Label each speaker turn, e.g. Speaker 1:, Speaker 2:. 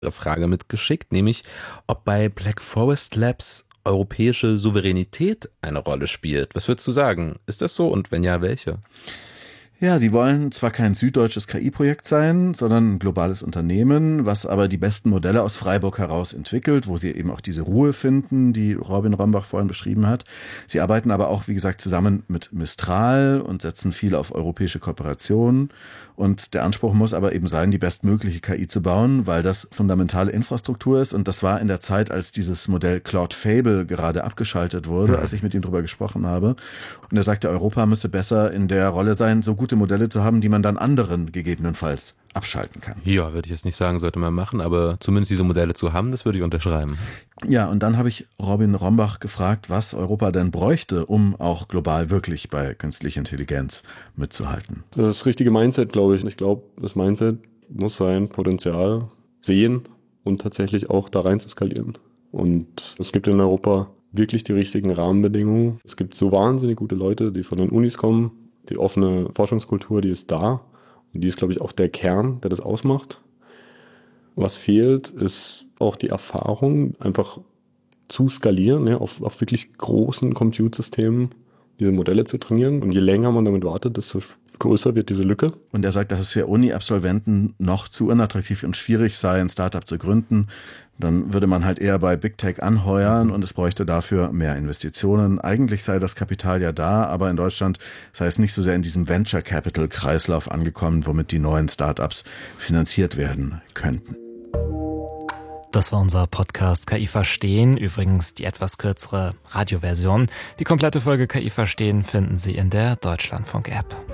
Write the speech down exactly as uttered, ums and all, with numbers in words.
Speaker 1: Frage mitgeschickt, nämlich ob bei Black Forest Labs europäische Souveränität eine Rolle spielt. Was würdest du sagen? Ist das so und wenn ja, welche?
Speaker 2: Ja, die wollen zwar kein süddeutsches K I-Projekt sein, sondern ein globales Unternehmen, was aber die besten Modelle aus Freiburg heraus entwickelt, wo sie eben auch diese Ruhe finden, die Robin Rombach vorhin beschrieben hat. Sie arbeiten aber auch, wie gesagt, zusammen mit Mistral und setzen viel auf europäische Kooperation. Und der Anspruch muss aber eben sein, die bestmögliche K I zu bauen, weil das fundamentale Infrastruktur ist. Und das war in der Zeit, als dieses Modell Claude Fable gerade abgeschaltet wurde, als ich mit ihm drüber gesprochen habe. Und er sagte, Europa müsse besser in der Rolle sein, so gute Modelle zu haben, die man dann anderen gegebenenfalls abschalten kann.
Speaker 1: Ja, würde ich jetzt nicht sagen, sollte man machen, aber zumindest diese Modelle zu haben, das würde ich unterschreiben.
Speaker 2: Ja, und dann habe ich Robin Rombach gefragt, was Europa denn bräuchte, um auch global wirklich bei künstlicher Intelligenz mitzuhalten.
Speaker 3: Das richtige Mindset, glaube ich. Ich glaube, das Mindset muss sein, Potenzial sehen und tatsächlich auch da rein zu skalieren. Und es gibt in Europa wirklich die richtigen Rahmenbedingungen. Es gibt so wahnsinnig gute Leute, die von den Unis kommen. Die offene Forschungskultur, die ist da. Und die ist, glaube ich, auch der Kern, der das ausmacht. Was fehlt, ist auch die Erfahrung, einfach zu skalieren, ja, auf, auf wirklich großen Compute-Systemen diese Modelle zu trainieren. Und je länger man damit wartet, desto größer wird diese Lücke.
Speaker 2: Und er sagt, dass es für Uni-Absolventen noch zu unattraktiv und schwierig sei, ein Startup zu gründen. Dann würde man halt eher bei Big Tech anheuern und es bräuchte dafür mehr Investitionen. Eigentlich sei das Kapital ja da, aber in Deutschland sei es nicht so sehr in diesem Venture Capital Kreislauf angekommen, womit die neuen Startups finanziert werden könnten.
Speaker 4: Das war unser Podcast K I Verstehen, übrigens die etwas kürzere Radioversion. Die komplette Folge K I Verstehen finden Sie in der Deutschlandfunk-App.